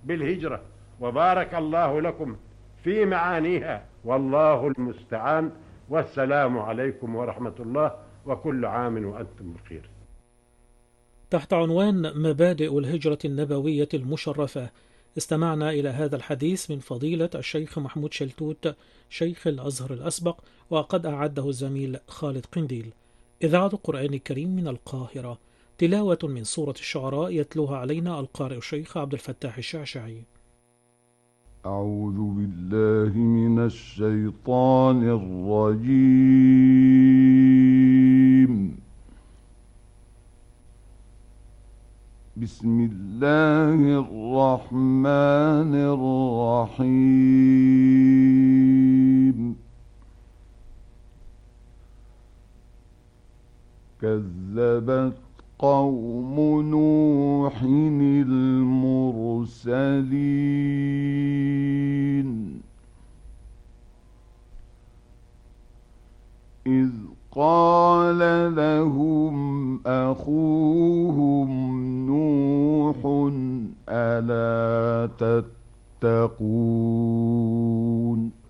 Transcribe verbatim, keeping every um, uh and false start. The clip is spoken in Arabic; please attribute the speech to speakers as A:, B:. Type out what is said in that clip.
A: بالهجرة، وبارك الله لكم في معانيها، والله المستعان. والسلام عليكم ورحمة الله، وكل عام وأنتم بخير.
B: تحت عنوان مبادئ الهجرة النبوية المشرفة، استمعنا إلى هذا الحديث من فضيلة الشيخ محمود شلتوت شيخ الأزهر الأسبق، وقد أعده الزميل خالد قنديل. إذاعة القرآن الكريم من القاهرة، تلاوة من سورة الشعراء يتلوها علينا القارئ الشيخ عبد الفتاح الشعشعي.
C: أعوذ بالله من الشيطان الرجيم. بسم الله الرحمن الرحيم. كذبت قوم نوح المرسلين إذ قال لهم أخوهم نوح ألا تتقون